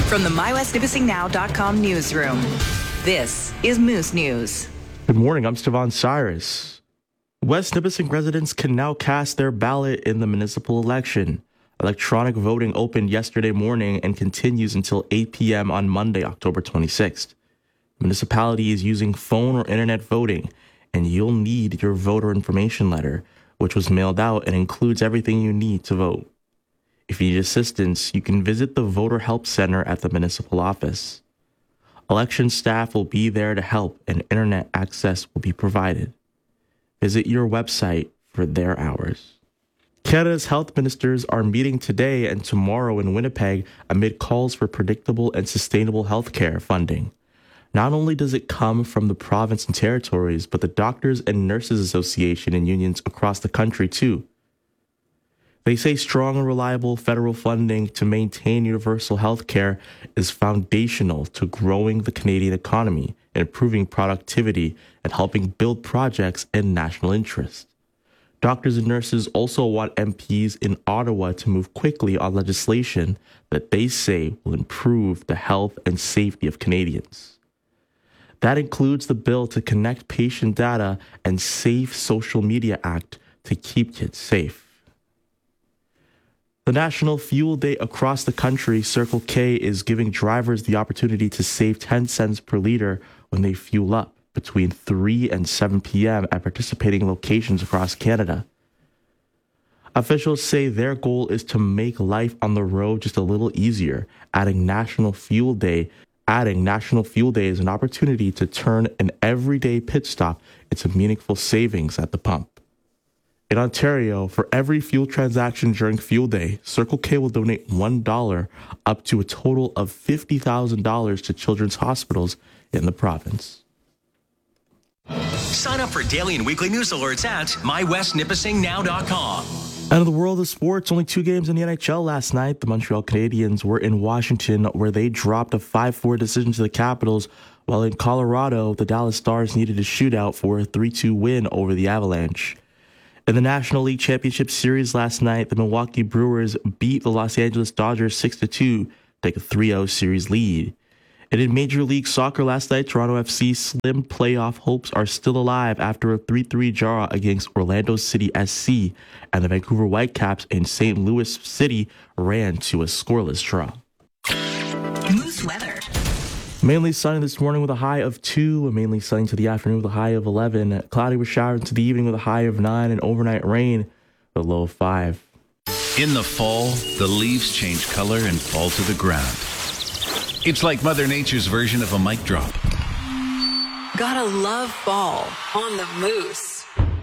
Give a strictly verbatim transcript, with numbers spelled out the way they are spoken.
From the my west nipissing now dot com newsroom, this is Moose News. Good morning, I'm Stevan Cyrus. West Nipissing residents can now cast their ballot in the municipal election. Electronic voting opened yesterday morning and continues until eight p.m. on Monday, October twenty-sixth. Municipality is using phone or internet voting, and you'll need your voter information letter, which was mailed out and includes everything you need to vote. If you need assistance, you can visit the Voter Help Center at the municipal office. Election staff will be there to help, and internet access will be provided. Visit your website for their hours. Canada's health ministers are meeting today and tomorrow in Winnipeg amid calls for predictable and sustainable health care funding. Not only does it come from the province and territories, but the Doctors and Nurses Association and unions across the country too. They say strong and reliable federal funding to maintain universal health care is foundational to growing the Canadian economy, improving productivity, and helping build projects in national interest. Doctors and nurses also want M Ps in Ottawa to move quickly on legislation that they say will improve the health and safety of Canadians. That includes the bill to connect patient data and Safe Social Media Act to keep kids safe. The National Fuel Day across the country, Circle K is giving drivers the opportunity to save ten cents per liter when they fuel up between three and seven p.m. at participating locations across Canada. Officials say their goal is to make life on the road just a little easier, adding National Fuel Day. Adding National Fuel Day is an opportunity to turn an everyday pit stop into meaningful savings at the pump. In Ontario, for every fuel transaction during Fuel Day, Circle K will donate one dollar up to a total of fifty thousand dollars to children's hospitals in the province. Sign up for daily and weekly news alerts at my west nipissing now dot com. Out of the world of sports, only two games in the N H L last night. The Montreal Canadiens were in Washington, where they dropped a five four decision to the Capitals, while in Colorado, the Dallas Stars needed a shootout for a three two win over the Avalanche. In the National League Championship Series last night, the Milwaukee Brewers beat the Los Angeles Dodgers six to two to take a three oh series lead. And in Major League Soccer last night, Toronto F C slim playoff hopes are still alive after a three three draw against Orlando City S C, and the Vancouver Whitecaps in Saint Louis City ran to a scoreless draw. Moose weather. Mainly sunny this morning with a high of two, mainly sunny to the afternoon with a high of eleven, cloudy with showers to the evening with a high of nine, and overnight rain with a low of five. In the fall, the leaves change color and fall to the ground. It's like Mother Nature's version of a mic drop. Gotta love fall on the Moose.